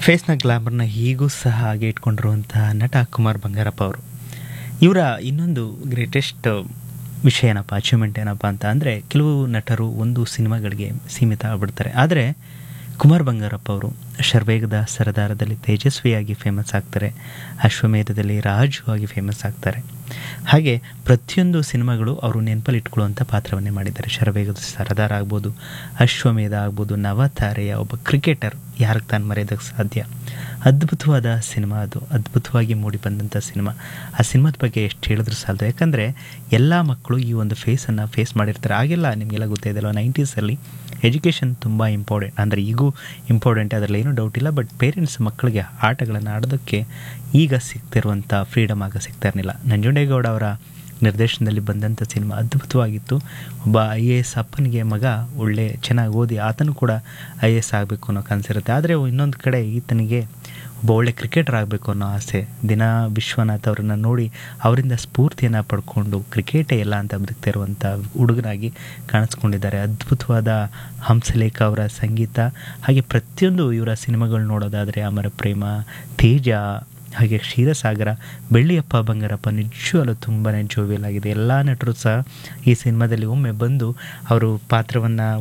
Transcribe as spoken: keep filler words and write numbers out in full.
ಫೇಸ್‌ನ ಗ್ಲಾಮರ್‌ನ ಈಗೂ ಸಹ ಹಾಗೆ ಇಟ್ಕೊಂಡಿರುವಂತಹ ನಟ ಕುಮಾರ್ ಬಂಗಾರಪ್ಪ ಅವರು. ಇವರ ಇನ್ನೊಂದು ಗ್ರೇಟೆಸ್ಟ್ ವಿಷಯ ಏನಪ್ಪ, ಅಚೀವ್‌ಮೆಂಟ್ ಏನಪ್ಪ ಅಂತ ಅಂದರೆ, ಕೆಲವು ನಟರು ಒಂದು ಸಿನಿಮಾಗಳಿಗೆ ಸೀಮಿತ ಆಗ್ಬಿಡ್ತಾರೆ. ಆದರೆ ಕುಮಾರ್ ಬಂಗಾರಪ್ಪ ಅವರು ಶರ್ವೇಗದ ಸರದಾರದಲ್ಲಿ ತೇಜಸ್ವಿಯಾಗಿ ಫೇಮಸ್ ಆಗ್ತಾರೆ, ಅಶ್ವಮೇಧದಲ್ಲಿ ರಾಜು ಆಗಿ ಫೇಮಸ್ ಆಗ್ತಾರೆ. ಹಾಗೆ ಪ್ರತಿಯೊಂದು ಸಿನಿಮಾಗಳು ಅವರು ನೆನಪಲ್ಲಿ ಇಟ್ಕೊಳ್ಳುವಂಥ ಪಾತ್ರವನ್ನೇ ಮಾಡಿದ್ದಾರೆ. ಶರವೇಗದ ಸರದಾರ ಆಗ್ಬೋದು, ಅಶ್ವಮೇಧ ಆಗ್ಬೋದು, ನವತಾರೆಯ ಒಬ್ಬ ಕ್ರಿಕೆಟರ್, ಯಾರಿಗೆ ತಾನು ಮರೆಯೋದಕ್ಕೆ ಸಾಧ್ಯ. ಅದ್ಭುತವಾದ ಸಿನಿಮಾ ಅದು, ಅದ್ಭುತವಾಗಿ ಮೂಡಿ ಬಂದಂಥ ಸಿನಿಮಾ. ಆ ಸಿನಿಮಾದ ಬಗ್ಗೆ ಎಷ್ಟು ಹೇಳಿದ್ರು ಸಾಲದು, ಯಾಕಂದರೆ ಎಲ್ಲ ಮಕ್ಕಳು ಈ ಒಂದು ಫೇಸನ್ನು ಫೇಸ್ ಮಾಡಿರ್ತಾರೆ. ಆಗೆಲ್ಲ ನಿಮಗೆಲ್ಲ ಗೊತ್ತಿದೆಯಲ್ಲ, ನೈಂಟೀಸಲ್ಲಿ ಎಜುಕೇಷನ್ ತುಂಬ ಇಂಪಾರ್ಟೆಂಟ್, ಅಂದರೆ ಈಗೂ ಇಂಪಾರ್ಟೆಂಟ್, ಅದರಲ್ಲಿ ಏನೂ ಡೌಟ್ ಇಲ್ಲ. ಬಟ್ ಪೇರೆಂಟ್ಸ್ ಮಕ್ಕಳಿಗೆ ಆಟಗಳನ್ನು ಆಡೋದಕ್ಕೆ ಈಗ ಸಿಗ್ತಿರುವಂಥ ಫ್ರೀಡಮ್ ಆಗ ಸಿಗ್ತಾ ಇರಲಿಲ್ಲ. ನಂಜುಂಡೇಗೌಡ ಅವರ ನಿರ್ದೇಶನದಲ್ಲಿ ಬಂದಂಥ ಸಿನಿಮಾ ಅದ್ಭುತವಾಗಿತ್ತು. ಒಬ್ಬ ಐ ಎ ಎಸ್ ಅಪ್ಪನಿಗೆ ಮಗ ಒಳ್ಳೆ ಚೆನ್ನಾಗಿ ಓದಿ ಆತನು ಕೂಡ ಐ ಎ ಎಸ್ ಆಗಬೇಕು ಅನ್ನೋ ಕನಸಿರುತ್ತೆ. ಆದರೆ ಇನ್ನೊಂದು ಕಡೆ ಈತನಿಗೆ ಒಬ್ಬ ಒಳ್ಳೆ ಕ್ರಿಕೆಟರ್ ಆಗಬೇಕು ಅನ್ನೋ ಆಸೆ. ದಿನ ವಿಶ್ವನಾಥ್ ಅವರನ್ನು ನೋಡಿ ಅವರಿಂದ ಸ್ಫೂರ್ತಿಯನ್ನು ಪಡ್ಕೊಂಡು ಕ್ರಿಕೆಟೇ ಎಲ್ಲ ಅಂತ ಬದುಕ್ತಾ ಇರುವಂಥ ಹುಡುಗನಾಗಿ ಕಾಣಿಸ್ಕೊಂಡಿದ್ದಾರೆ. ಅದ್ಭುತವಾದ ಹಂಸಲೇಖ ಅವರ ಸಂಗೀತ, ಹಾಗೆ ಪ್ರತಿಯೊಂದು ಇವರ ಸಿನಿಮಾಗಳು ನೋಡೋದಾದರೆ ಅಮರ ಪ್ರೇಮ, ತೇಜ, ಹಾಗೆ ಕ್ಷೀರಸಾಗರ, ಬೆಳ್ಳಿಯಪ್ಪ ಬಂಗಾರಪ್ಪ ನಿಜವಾಗ್ಲೂ ತುಂಬಾ ಜೋವಿಯಲ್ ಆಗಿದೆ. ಎಲ್ಲ ನಟರು ಸಹ ಈ ಸಿನಿಮಾದಲ್ಲಿ ಒಮ್ಮೆ ಬಂದು ಅವರು ಪಾತ್ರವನ್ನು